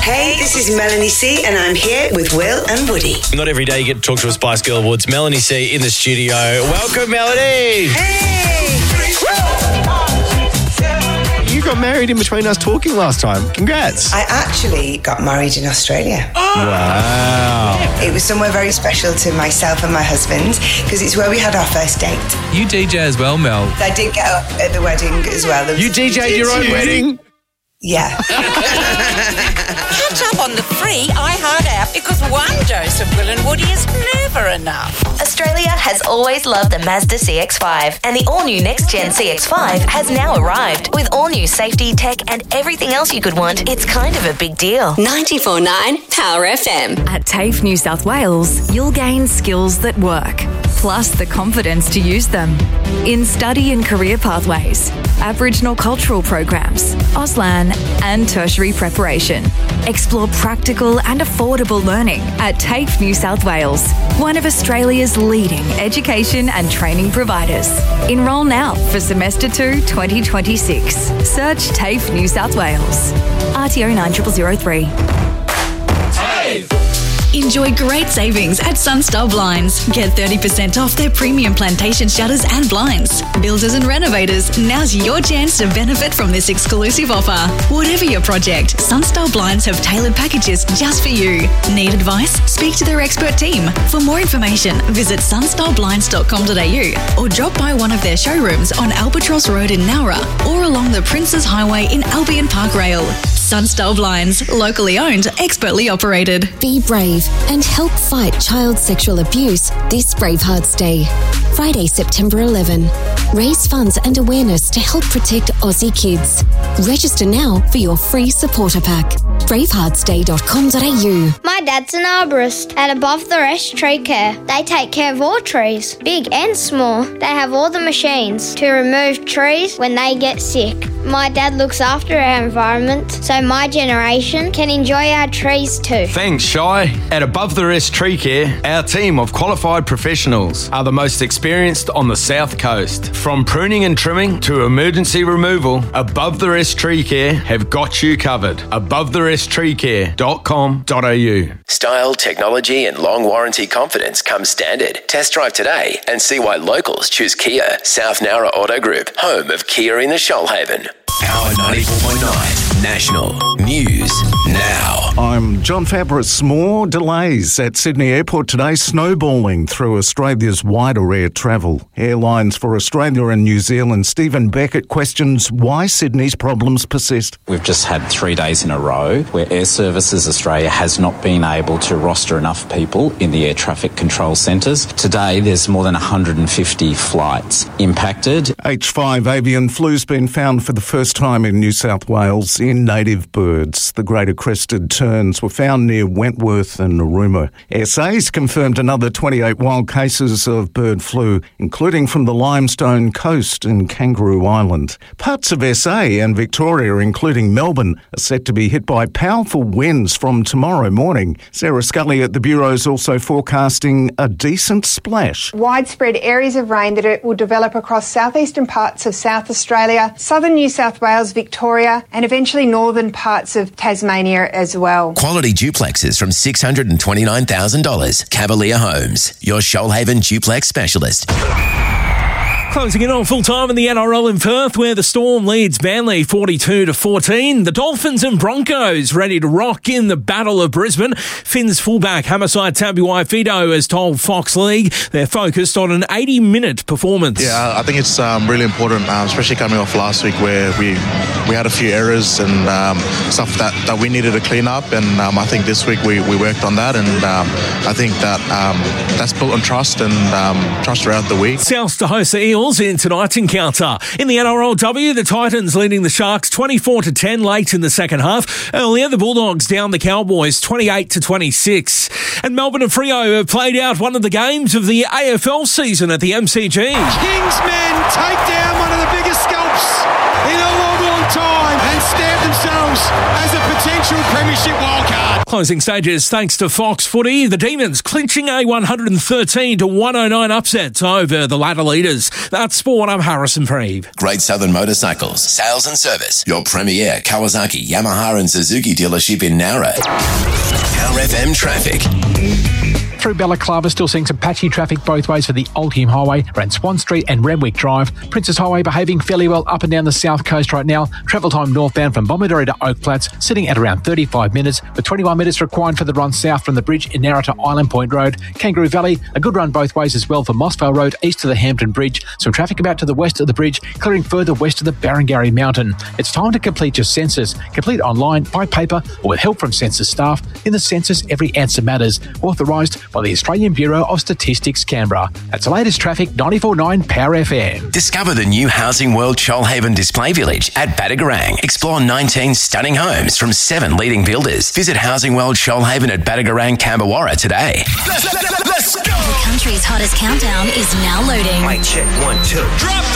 Hey, this is Melanie C and I'm here with Will and Woody. Not every day you get to talk to a Spice Girl Woods. Melanie C in the studio. Welcome, Melanie. Hey! You got married in between us talking last time. Congrats. I actually got married in Australia. Wow. It was somewhere very special to myself and my husband because it's where we had our first date. You DJ as well, Mel. I did get up at the wedding as well. You DJ'd your own wedding? Yeah. Catch up on the free iHeart app because one dose of Will and Woody is never enough. Australia has always loved the Mazda CX-5 and the all-new next-gen CX-5 has now arrived. With all-new safety, tech and everything else you could want, it's kind of a big deal. 94.9 Power FM. At TAFE New South Wales, you'll gain skills that work, plus the confidence to use them. In study and career pathways, Aboriginal cultural programs, Auslan and tertiary preparation. Explore practical and affordable learning at TAFE New South Wales, one of Australia's leading education and training providers. Enrol now for Semester 2 2026. Search TAFE New South Wales. RTO 9003. Enjoy great savings at Sunstar Blinds. Get 30% off their premium plantation shutters and blinds. Builders and renovators, now's your chance to benefit from this exclusive offer. Whatever your project, Sunstar Blinds have tailored packages just for you. Need advice? Speak to their expert team. For more information, visit sunstarBlinds.com.au or drop by one of their showrooms on Albatross Road in Nowra or along the Princes Highway in Albion Park Rail. Sunstar Blinds, locally owned, expertly operated. Be brave and help fight child sexual abuse this Bravehearts Day. Friday, September 11. Raise funds and awareness to help protect Aussie kids. Register now for your free supporter pack. braveheartsday.com.au. My dad's an arborist at Above the Rest Tree Care. They take care of all trees, big and small. They have all the machines to remove trees when they get sick. My dad looks after our environment so my generation can enjoy our trees too. Thanks, Shai. At Above the Rest Tree Care, our team of qualified professionals are the most experienced on the South Coast. From pruning and trimming to emergency removal, Above the Rest Tree Care have got you covered. AboveTheRestTreeCare.com.au. Style, technology and long warranty confidence come standard. Test drive today and see why locals choose Kia. South Nowra Auto Group, home of Kia in the Shoalhaven. Power 94.9 National News Now. I'm John Fabris. More delays at Sydney Airport today, snowballing through Australia's wider air travel. Airlines for Australia and New Zealand. Stephen Beckett questions why Sydney's problems persist. We've just had 3 days in a row where Air Services Australia has not been able to roster enough people in the air traffic control centres. Today, there's more than 150 flights impacted. H5 avian flu's been found for the first time in New South Wales in native birds. The greater crested terns were found near Wentworth and Narooma. SA's confirmed another 28 wild cases of bird flu, including from the Limestone Coast and Kangaroo Island. Parts of SA and Victoria, including Melbourne, are set to be hit by powerful winds from tomorrow morning. Sarah Scully at the Bureau is also forecasting a decent splash. Widespread areas of rain that will develop across southeastern parts of South Australia, southern New South Wales, Victoria, and eventually northern parts of Tasmania as well. Quality duplexes from $629,000. Cavalier Homes, your Shoalhaven duplex specialist. Closing in on full time in the NRL in Perth, where the Storm leads Manly 42-14. The Dolphins and Broncos ready to rock in the Battle of Brisbane. Finns fullback Hamarsai Tabuai-Fidow has told Fox League they're focused on an 80-minute performance. Yeah, I think it's really important, especially coming off last week where we had a few errors and stuff that we needed to clean up, and I think this week we worked on that, and I think that's built on trust and trust throughout the week. South to host the Eels in tonight's encounter. In the NRLW, the Titans leading the Sharks 24-10 late in the second half. Earlier, the Bulldogs down the Cowboys 28-26. And Melbourne and Freo have played out one of the games of the AFL season at the MCG. Kingsmen take down one of the biggest scalps in a long, long time and stamp themselves as a potential premiership wildcard. Closing stages thanks to Fox Footy. The Demons clinching a 113 to 109 upset over the ladder leaders. That's sport. I'm Harrison Preeve. Great Southern Motorcycles, sales and service. Your premier Kawasaki, Yamaha and Suzuki dealership in Nowra. Power FM traffic. Through Balaclava, still seeing some patchy traffic both ways for the Old Hume Highway around Swan Street and Renwick Drive. Princess Highway behaving fairly well up and down the south coast right now. Travel time northbound from Bomaderry to Oak Flats sitting at around 35 minutes, with 21 minutes required for the run south from the bridge in Narra to Island Point Road. Kangaroo Valley, a good run both ways as well for Mossvale Road east to the Hampton Bridge. Some traffic about to the west of the bridge, clearing further west of the Barrengarry Mountain. It's time to complete your census. Complete online, by paper, or with help from census staff in the Census Every Answer Matters, authorised by the Australian Bureau of Statistics, Canberra. That's the latest traffic, 94.9 Power FM. Discover the new Housing World Shoalhaven Display Village at Badagarang. Explore 19 stunning homes from 7 leading builders. Visit Housing World Shoalhaven at Badagarang, Camberwarra today. Let's go! The country's hottest countdown is now loading. Mic check, 1, 2. Drop